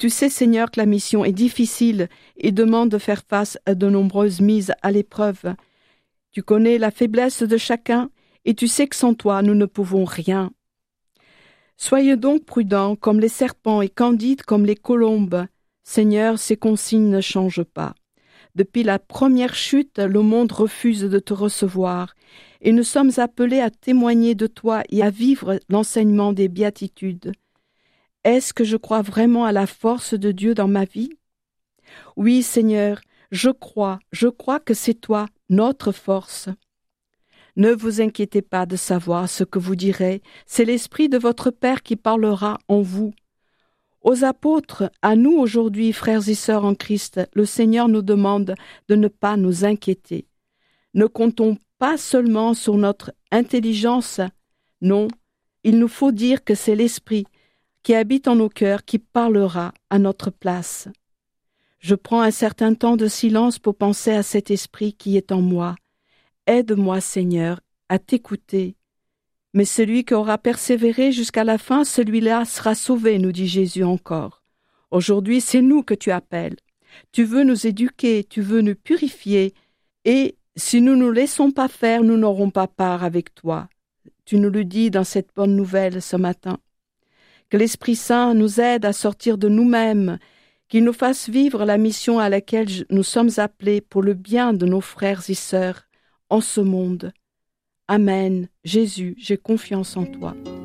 Tu sais, Seigneur, que la mission est difficile et demande de faire face à de nombreuses mises à l'épreuve. Tu connais la faiblesse de chacun et tu sais que sans toi, nous ne pouvons rien. Soyez donc prudents comme les serpents et candides comme les colombes. Seigneur, ces consignes ne changent pas. Depuis la première chute, le monde refuse de te recevoir et nous sommes appelés à témoigner de toi et à vivre l'enseignement des béatitudes. Est-ce que je crois vraiment à la force de Dieu dans ma vie? Oui, Seigneur, je crois que c'est toi, notre force. Ne vous inquiétez pas de savoir ce que vous direz, c'est l'Esprit de votre Père qui parlera en vous. Aux apôtres, à nous aujourd'hui, frères et sœurs en Christ, le Seigneur nous demande de ne pas nous inquiéter. Ne comptons pas seulement sur notre intelligence, non, il nous faut dire que c'est l'Esprit qui habite en nos cœurs qui parlera à notre place. Je prends un certain temps de silence pour penser à cet Esprit qui est en moi. Aide-moi, Seigneur, à t'écouter. Mais celui qui aura persévéré jusqu'à la fin, celui-là sera sauvé, nous dit Jésus encore. Aujourd'hui, c'est nous que tu appelles. Tu veux nous éduquer, tu veux nous purifier, et si nous ne nous laissons pas faire, nous n'aurons pas part avec toi. Tu nous le dis dans cette bonne nouvelle ce matin. Que l'Esprit Saint nous aide à sortir de nous-mêmes, qu'il nous fasse vivre la mission à laquelle nous sommes appelés pour le bien de nos frères et sœurs en ce monde. Amen. Jésus, j'ai confiance en toi.